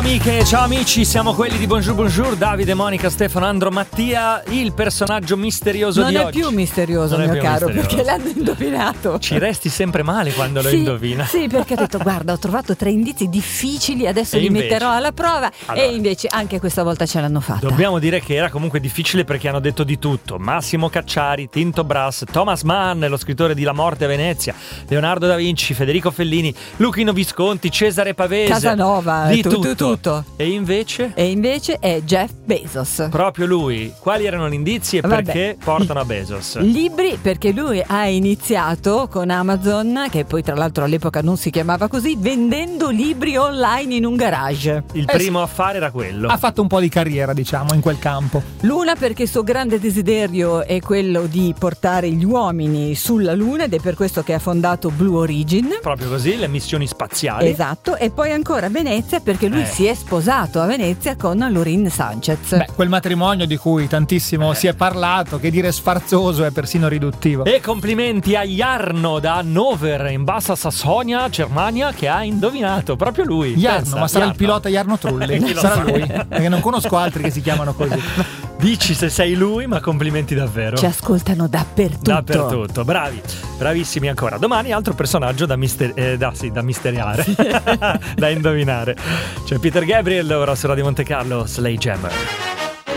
amiche, ciao amici, siamo quelli di Bonjour Bonjour, Davide, Monica, Stefano, Andro, Mattia, il personaggio misterioso di oggi. Non è più misterioso, Non è mio più caro, misterioso. perché l'hanno indovinato. Ci resti sempre male quando lo indovina. Sì, perché ho detto, guarda, ho trovato 3 indizi difficili, adesso E li invece? metterò alla prova. Allora, e invece anche questa volta ce l'hanno fatta. Dobbiamo dire che era comunque difficile perché hanno detto di tutto. Massimo Cacciari, Tinto Brass, Thomas Mann, lo scrittore di La morte a Venezia, Leonardo da Vinci, Federico Fellini, Luchino Visconti, Cesare Pavese. Casanova, di tutto. E invece? E invece è Jeff Bezos. Proprio lui. Quali erano gli indizi e Vabbè. perché portano a Bezos? Libri, perché lui ha iniziato con Amazon, che poi tra l'altro all'epoca non si chiamava così, vendendo libri online in un garage. Il primo affare era quello. Ha fatto un po' di carriera, diciamo, in quel campo. Luna perché il suo grande desiderio è quello di portare gli uomini sulla Luna ed è per questo che ha fondato Blue Origin. Proprio così, le missioni spaziali. Esatto, e poi ancora Venezia perché lui si è sposato a Venezia con Lorin Sanchez. Beh, quel matrimonio di cui tantissimo si è parlato, che dire sfarzoso è persino riduttivo. E complimenti a Jarno da Hannover, in Bassa Sassonia, Germania, che ha indovinato proprio lui. Jarno, Pensa, ma sarà Jarno. il pilota Jarno Trulli? Chi lo Sarà sa? lui, perché non conosco altri che si chiamano così. Dici se sei lui, ma complimenti davvero. Ci ascoltano dappertutto. Dappertutto, bravi, bravissimi ancora. Domani altro personaggio da misteriare, da indovinare. C'è Peter Gabriel ora su Radio Monte Carlo, Slay Jammer.